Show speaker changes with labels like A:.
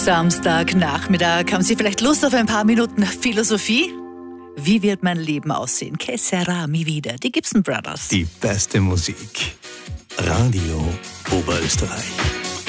A: Samstagnachmittag. Haben Sie vielleicht Lust auf ein paar Minuten Philosophie? Wie wird mein Leben aussehen? Que sera mi vida? Die Gibson Brothers.
B: Die beste Musik. Radio Oberösterreich.